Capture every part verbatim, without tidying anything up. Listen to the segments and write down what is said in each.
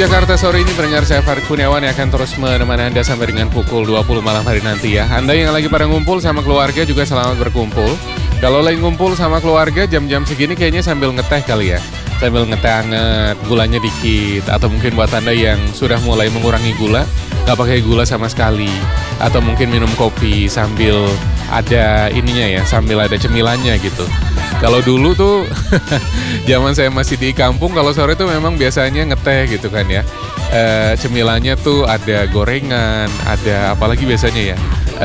Jakarta sore ini pendengar, saya Farid Kurniawan yang akan terus menemani Anda sampai dengan pukul dua puluh malam hari nanti ya. Anda yang lagi pada ngumpul sama keluarga juga selamat berkumpul. Kalau lagi ngumpul sama keluarga jam-jam segini kayaknya sambil ngeteh kali ya. Sambil ngeteh anget, gulanya dikit. Atau mungkin buat Anda yang sudah mulai mengurangi gula, gak pakai gula sama sekali. Atau mungkin minum kopi sambil ada ininya ya, sambil ada cemilannya gitu. Kalau dulu tuh zaman saya masih di kampung, kalau sore tuh memang biasanya ngeteh gitu kan ya. E, cemilannya tuh ada gorengan, ada apalagi biasanya ya. E,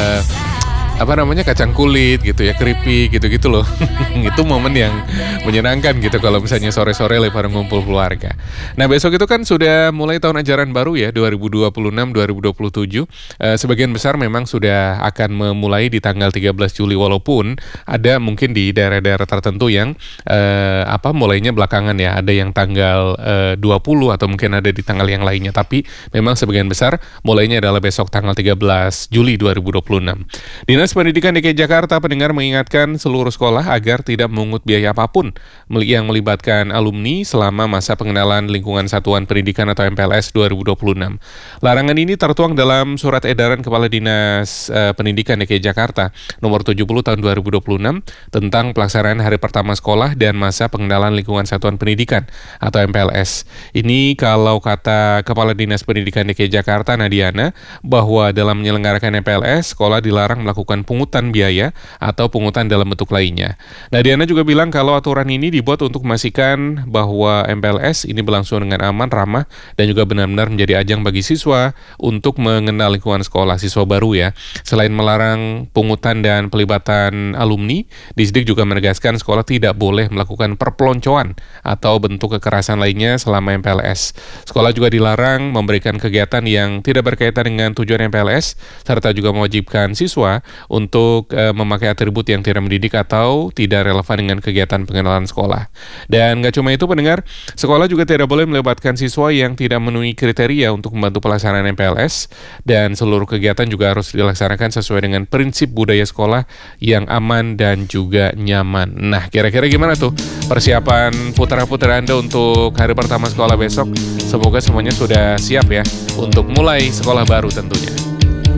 apa namanya kacang kulit gitu ya, keripik gitu-gitu loh. Itu momen yang menyenangkan gitu kalau misalnya sore-sore lebaran ngumpul keluarga. Nah besok itu kan sudah mulai tahun ajaran baru ya, dua ribu dua puluh enam dua ribu dua puluh tujuh. E, sebagian besar memang sudah akan memulai di tanggal tiga belas Juli, walaupun ada mungkin di daerah-daerah tertentu yang e, apa mulainya belakangan ya, ada yang tanggal e, dua puluh atau mungkin ada di tanggal yang lainnya, tapi memang sebagian besar mulainya adalah besok tanggal tiga belas Juli dua ribu dua puluh enam. Dinas Pendidikan D K I Jakarta pendengar mengingatkan seluruh sekolah agar tidak memungut biaya apapun yang melibatkan alumni selama masa pengenalan lingkungan satuan pendidikan atau M P L S dua ribu dua puluh enam. Larangan ini tertuang dalam Surat Edaran Kepala Dinas uh, Pendidikan D K I Jakarta nomor tujuh puluh tahun dua ribu dua puluh enam tentang pelaksanaan hari pertama sekolah dan masa pengenalan lingkungan satuan pendidikan atau M P L S. Ini kalau kata Kepala Dinas Pendidikan D K I Jakarta Nadiana, bahwa dalam menyelenggarakan M P L S, sekolah dilarang melakukan pungutan biaya atau pungutan dalam bentuk lainnya. Nah, Diana juga bilang kalau aturan ini dibuat untuk memastikan bahwa M P L S ini berlangsung dengan aman, ramah, dan juga benar-benar menjadi ajang bagi siswa untuk mengenal lingkungan sekolah siswa baru ya. Selain melarang pungutan dan pelibatan alumni, Disdik juga menegaskan sekolah tidak boleh melakukan perpeloncoan atau bentuk kekerasan lainnya selama M P L S. Sekolah juga dilarang memberikan kegiatan yang tidak berkaitan dengan tujuan M P L S, serta juga mewajibkan siswa untuk e, memakai atribut yang tidak mendidik atau tidak relevan dengan kegiatan pengenalan sekolah. Dan nggak cuma itu pendengar, sekolah juga tidak boleh melibatkan siswa yang tidak memenuhi kriteria untuk membantu pelaksanaan M P L S, dan seluruh kegiatan juga harus dilaksanakan sesuai dengan prinsip budaya sekolah yang aman dan juga nyaman. Nah, kira-kira gimana tuh persiapan putra-putri Anda untuk hari pertama sekolah besok? Semoga semuanya sudah siap ya untuk mulai sekolah baru tentunya.